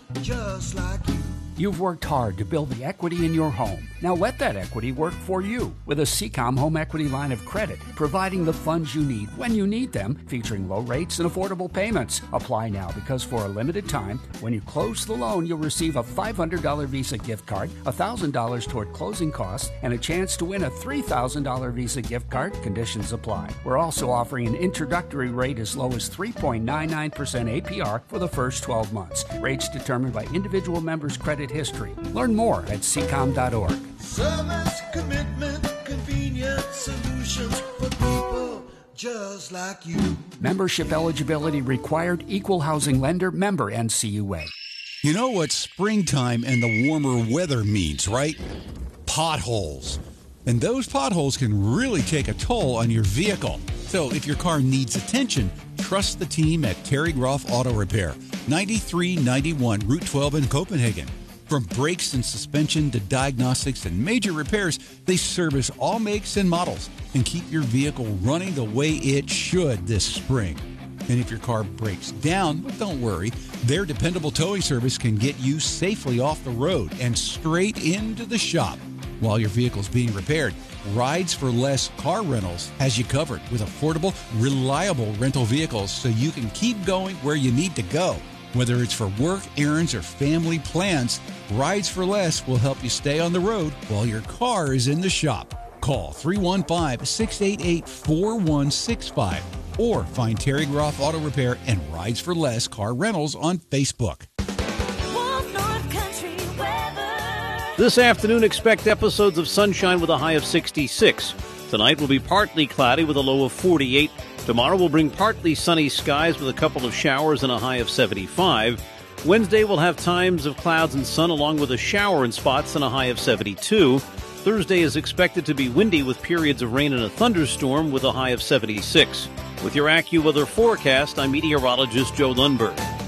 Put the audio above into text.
just like you. You've worked hard to build the equity in your home. Now let that equity work for you with a Seacom home equity line of credit, providing the funds you need when you need them, featuring low rates and affordable payments. Apply now because for a limited time, when you close the loan, you'll receive a $500 Visa gift card, $1,000 toward closing costs, and a chance to win a $3,000 Visa gift card. Conditions apply. We're also offering an introductory rate as low as 3.99% APR for the first 12 months. Rates determined by individual members' credit history. Learn more at Seacom.org. Service, commitment, convenient solutions for people just like you. Membership eligibility required. Equal housing lender. Member NCUA. You know what springtime and the warmer weather means, right? Potholes. And those potholes can really take a toll on your vehicle. So if your car needs attention, trust the team at Terry Groff Auto Repair, 9391 Route 12 in Copenhagen. From brakes and suspension to diagnostics and major repairs, they service all makes and models and keep your vehicle running the way it should this spring. And if your car breaks down, well, don't worry. Their dependable towing service can get you safely off the road and straight into the shop. While your vehicle's being repaired, Rides for Less Car Rentals has you covered with affordable, reliable rental vehicles so you can keep going where you need to go. Whether it's for work, errands, or family plans, Rides for Less will help you stay on the road while your car is in the shop. Call 315-688-4165 or find Terry Groff Auto Repair and Rides for Less Car Rentals on Facebook. This afternoon, expect episodes of sunshine with a high of 66. Tonight will be partly cloudy with a low of 48. Tomorrow will bring partly sunny skies with a couple of showers and a high of 75. Wednesday will have times of clouds and sun along with a shower in spots and a high of 72. Thursday is expected to be windy with periods of rain and a thunderstorm with a high of 76. With your AccuWeather forecast, I'm meteorologist Joe Lundberg.